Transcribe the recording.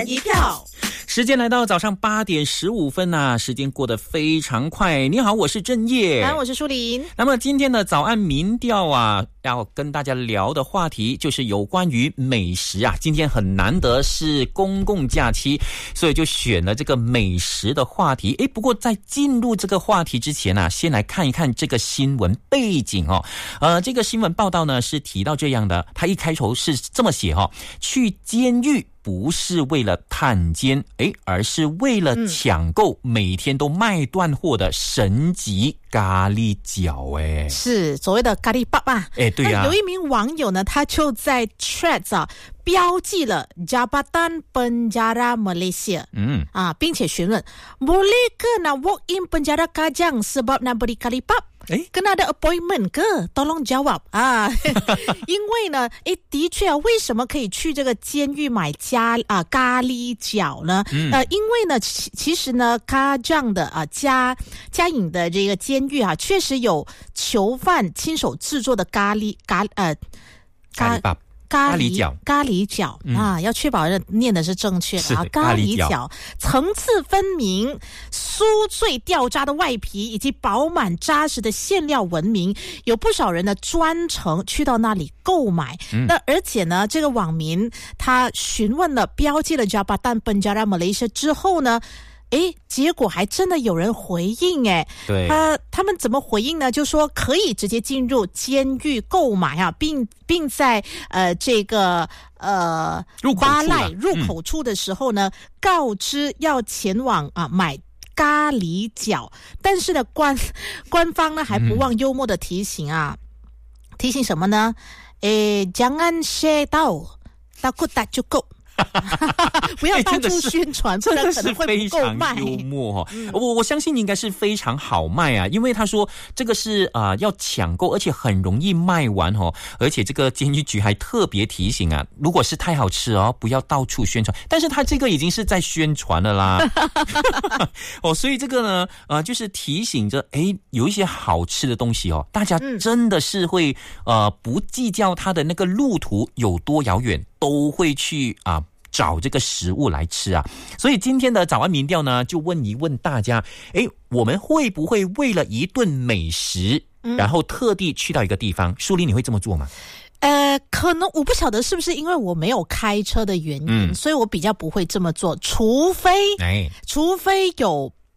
一票。 时间来到早上8点15分啊，时间过得非常快。你好，我是郑业， 我是舒琳。 那么今天的早安民调啊，要跟大家聊的话题就是有关于美食啊。今天很难得是公共假期，所以就选了这个美食的话题。不过在进入这个话题之前啊，先来看一看这个新闻背景哦。这个新闻报道呢是提到这样的，它一开头是这么写哦，去监狱不是为了探监，而是为了抢购每天都卖断货的神级咖喱饺。 是所谓的咖喱爸爸。 对啊， 有一名网友呢，他就在 Threads 标记了 Jabatan Penjara Malaysia， 并且询问 boleh ke nak walk in penjara Kajang sebab nak beli kari pap？ kena ada appointment ke？ tolong jawab 啊！因为呢，的确啊，为什么可以去这个监狱买咖喱饺呢？因为呢，其实呢，卡江的嘉颖的这个监狱啊，确实有囚犯亲手制作的咖喱饺要确保念的是正确的咖喱饺层次分明，酥脆掉渣的外皮以及饱满扎实的馅料闻名，有不少人呢专程去到那里购买。那而且呢，这个网民他询问了标记了 Jabatan Penjara Malaysia 之后呢，结果还真的有人回应。 对， 他们怎么回应呢？就说可以直接进入监狱购买啊，并在这个巴赖入口处的时候呢，告知要前往买咖喱饺。但是呢，官方呢还不忘幽默的提醒提醒什么呢？jangan share tahu takut tak cukup。不要到处宣传，不然可能会不够卖。 真的是非常幽默我相信应该是非常好卖啊，因为他说这个是要抢购，而且很容易卖完而且这个监狱局还特别提醒如果是太好吃不要到处宣传。但是他这个已经是在宣传了啦所以这个呢就是提醒着有一些好吃的东西大家真的是会不计较它的那个路途有多遥远，都会去找这个食物来吃啊。所以今天的早安民调呢，就问一问大家，我们会不会为了一顿美食然后特地去到一个地方？舒琳，你会这么做吗？ 可能我不晓得是不是因为我没有开车的原因，所以我比较不会这么做，除非有